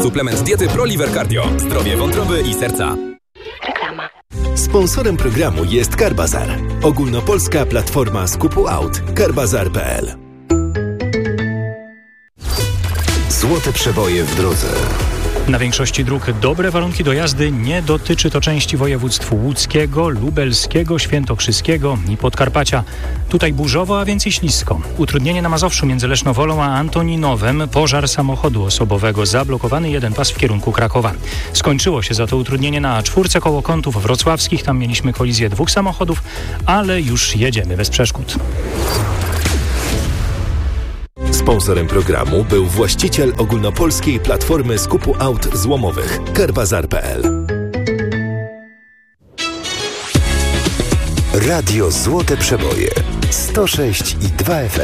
Suplement diety ProLiver Cardio. Zdrowie wątroby i serca. Reklama. Sponsorem programu jest Carbazar. Ogólnopolska platforma skupu aut. Carbazar.pl. Złote przeboje w drodze. Na większości dróg dobre warunki do jazdy. Nie dotyczy to części województw łódzkiego, lubelskiego, świętokrzyskiego i Podkarpacia. Tutaj burzowo, a więc i ślisko. Utrudnienie na Mazowszu między Lesznowolą a Antoninowem. Pożar samochodu osobowego. Zablokowany jeden pas w kierunku Krakowa. Skończyło się za to utrudnienie na A4 koło Kątów Wrocławskich. Tam mieliśmy kolizję 2 samochodów, ale już jedziemy bez przeszkód. Sponsorem programu był właściciel ogólnopolskiej platformy skupu aut złomowych Carbazar.pl. Radio Złote Przeboje 106,2 FM.